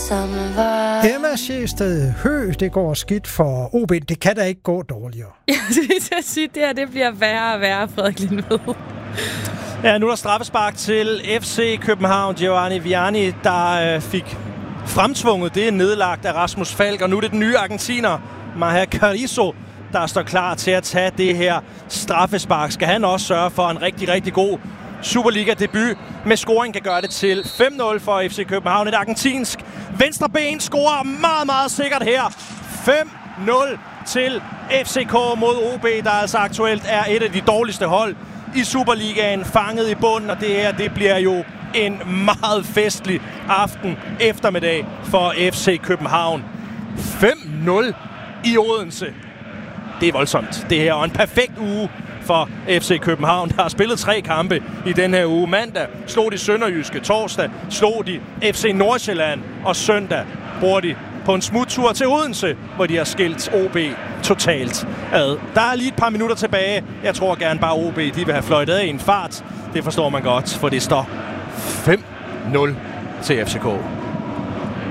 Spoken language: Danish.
Emma Sjegsted Høgh, det går skidt for OB. Det kan da ikke gå dårligere. Jeg skal sige, det bliver værre og værre, Frederik Lindved. Ja, nu er der straffespark til FC København. Giovanni Vianney, der fik fremtvunget det nedlagt af Rasmus Falk, og nu er det den nye argentiner, Maher Carrizo, der står klar til at tage det her straffespark. Skal han også sørge for en rigtig, rigtig god Superliga-debut med scoring, kan gøre det til 5-0 for FC København. Et argentinsk venstre ben scorer meget, meget sikkert her. 5-0 til FCK mod OB, der altså aktuelt er et af de dårligste hold i Superligaen, fanget i bunden, og det her, det bliver jo en meget festlig aften eftermiddag for FC København. 5-0 i Odense. Det er voldsomt, det her, og en perfekt uge for FC København, der har spillet 3 kampe i den her uge. Mandag slog de Sønderjyske, torsdag slog de FC Nordsjælland, og søndag bruger de på en smuttur til Odense, hvor de har skilt OB totalt ad. Der er lige et par minutter tilbage. Jeg tror gerne bare OB, de vil have fløjtet af i en fart. Det forstår man godt, for det står 5-0 til FCK.